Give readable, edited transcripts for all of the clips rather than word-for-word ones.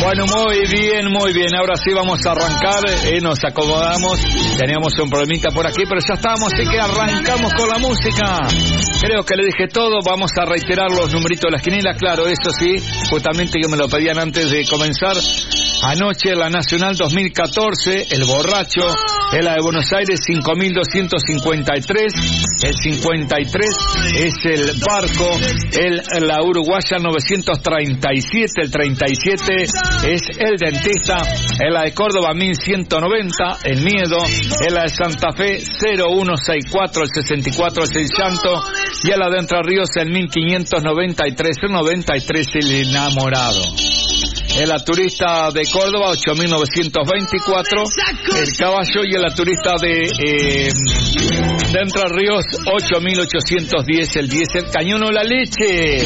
Bueno, muy bien, ahora sí vamos a arrancar, nos acomodamos, teníamos un problemita por aquí, pero ya estamos, así que arrancamos con la música. Creo que le dije todo, vamos a reiterar los numeritos de las quinielas, claro, eso sí, justamente que me lo pedían antes de comenzar. Anoche la Nacional 2014, el borracho, es la de Buenos Aires 5.253, el 53 es el barco, la uruguaya 937, el 37 es el dentista, es la de Córdoba 1190, el miedo, es la de Santa Fe 0164, el 64 es el llanto, y a la de Entre Ríos el 1593, el 93 el enamorado. En la turista de Córdoba, 8.924, el caballo, y en la turista de Entre Ríos, 8.810, el 10, el cañón o la leche.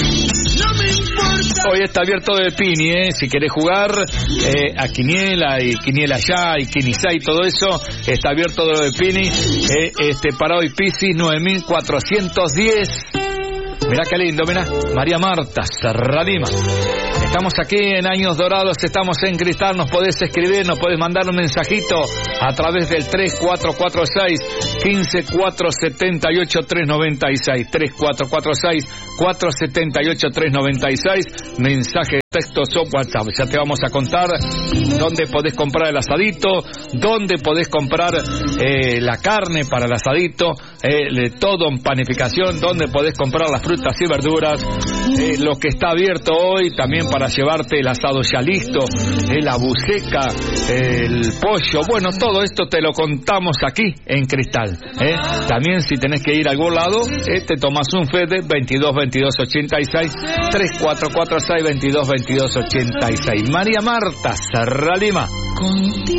Hoy está abierto de Pini, si querés jugar a Quiniela y Quiniela ya y Quinizá y todo eso, está abierto de Pini, para hoy Piscis 9.410. Mirá qué lindo, mirá, María Marta Serradima. Estamos aquí en Años Dorados, estamos en Cristal, nos podés escribir, nos podés mandar un mensajito a través del 3446-15478-396, 3446-478-396, mensaje de texto o WhatsApp. Ya te vamos a contar dónde podés comprar el asadito, dónde podés comprar la carne para el asadito, todo en panificación, dónde podés comprar las frutas y verduras, lo que está abierto hoy también para llevarte el asado ya listo, la buceca, el pollo, bueno, todo esto te lo contamos aquí en Cristal. También si tenés que ir a algún lado, te tomás un FEDE 22 22 86 3446 22 22 86. María Marta Serra Lima. Contigo.